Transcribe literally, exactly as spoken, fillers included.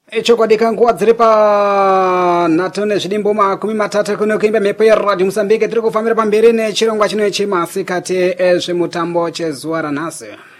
Chokwadi kanguwa dziri pa natone zvidimbo makumi matatu kuno kuimba mhepo yeradio Mozambique tiri kufambira pamberi nechirongwa chino chemasikati ezvemutambo chezuva ranhasi.